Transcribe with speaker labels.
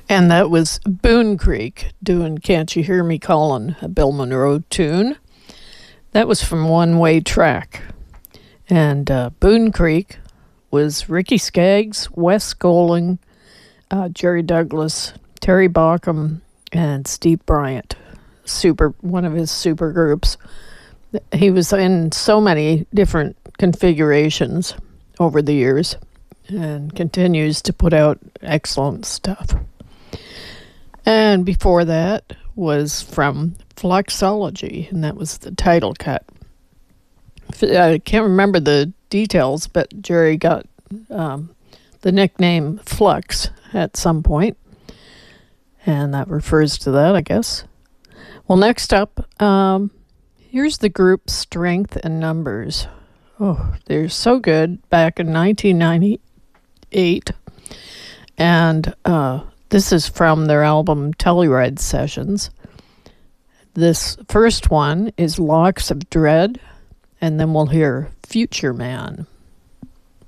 Speaker 1: And that was Boone Creek doing Can't You Hear Me Calling, a Bill Monroe tune. That was from One Way Track. And Boone Creek was Ricky Skaggs, Wes Goling, Jerry Douglas, Terry Baucom, and Steve Bryant. One of his super groups. He was in so many different configurations over the years and continues to put out excellent stuff. And before that was from Flexology, and that was the title cut. I can't remember the details, but Jerry got the nickname Flux at some point, and that refers to that, I guess. Well, next up, here's the group Strength and Numbers. Oh, they're so good, back in 1998, and this is from their album Telluride Sessions. This first one is Locks of Dread, and then we'll hear Future Man.